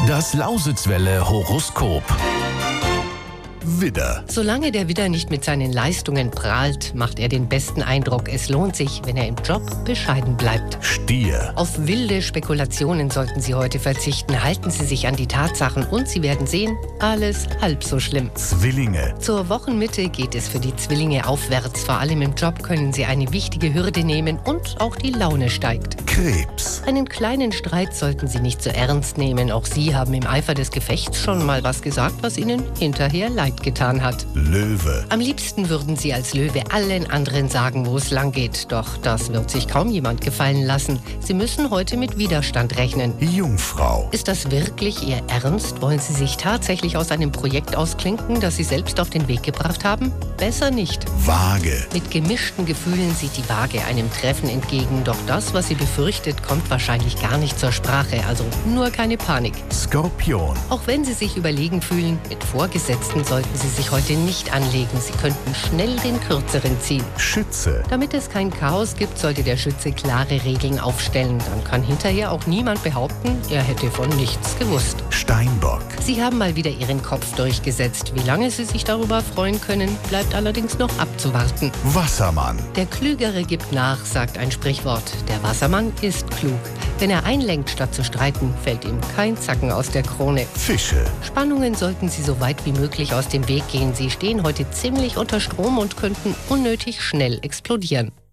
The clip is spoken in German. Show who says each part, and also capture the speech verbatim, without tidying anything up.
Speaker 1: Das Lausitzwelle Horoskop. Widder.
Speaker 2: Solange der Widder nicht mit seinen Leistungen prahlt, macht er den besten Eindruck. Es lohnt sich, wenn er im Job bescheiden bleibt.
Speaker 1: Stier.
Speaker 2: Auf wilde Spekulationen sollten Sie heute verzichten. Halten Sie sich an die Tatsachen und Sie werden sehen, alles halb so schlimm.
Speaker 1: Zwillinge.
Speaker 2: Zur Wochenmitte geht es für die Zwillinge aufwärts. Vor allem im Job können Sie eine wichtige Hürde nehmen und auch die Laune steigt.
Speaker 1: Krebs.
Speaker 2: Einen kleinen Streit sollten Sie nicht so ernst nehmen. Auch Sie haben im Eifer des Gefechts schon mal was gesagt, was Ihnen hinterher leid getan hat.
Speaker 1: Löwe.
Speaker 2: Am liebsten würden Sie als Löwe allen anderen sagen, wo es lang geht. Doch das wird sich kaum jemand gefallen lassen. Sie müssen heute mit Widerstand rechnen.
Speaker 1: Jungfrau.
Speaker 2: Ist das wirklich Ihr Ernst? Wollen Sie sich tatsächlich aus einem Projekt ausklinken, das Sie selbst auf den Weg gebracht haben? Besser nicht.
Speaker 1: Waage.
Speaker 2: Mit gemischten Gefühlen sieht die Waage einem Treffen entgegen. Doch das, was sie befürchtet, kommt wahrscheinlich gar nicht zur Sprache. Also nur keine Panik.
Speaker 1: Skorpion.
Speaker 2: Auch wenn Sie sich überlegen fühlen, mit Vorgesetzten sollten Sie sich heute nicht anlegen. Sie könnten schnell den Kürzeren ziehen.
Speaker 1: Schütze.
Speaker 2: Damit es kein Chaos gibt, sollte der Schütze klare Regeln aufstellen. Dann kann hinterher auch niemand behaupten, er hätte von nichts gewusst.
Speaker 1: Steinbock.
Speaker 2: Sie haben mal wieder Ihren Kopf durchgesetzt. Wie lange Sie sich darüber freuen können, bleibt allerdings noch abzuwarten.
Speaker 1: Wassermann.
Speaker 2: Der Klügere gibt nach, sagt ein Sprichwort. Der Wassermann ist klug. Wenn er einlenkt, statt zu streiten, fällt ihm kein Zacken aus der Krone.
Speaker 1: Fische.
Speaker 2: Spannungen sollten Sie so weit wie möglich aus dem Weg gehen. Sie stehen heute ziemlich unter Strom und könnten unnötig schnell explodieren.